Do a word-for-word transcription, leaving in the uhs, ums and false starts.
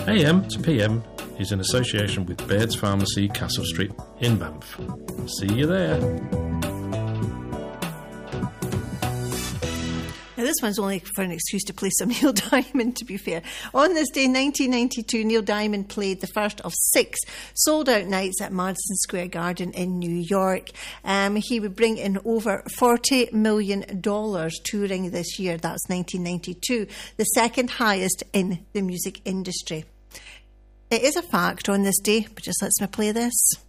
A M to P M is in association with Baird's Pharmacy, Castle Street in Banff. See you there. Now, this one's only for an excuse to play some Neil Diamond, to be fair. On this day, nineteen ninety-two, Neil Diamond played the first of six sold-out nights at Madison Square Garden in New York. Um, he would bring in over forty million dollars touring this year. That's nineteen ninety-two, the second highest in the music industry. It is a fact on this day, but just let's me play this.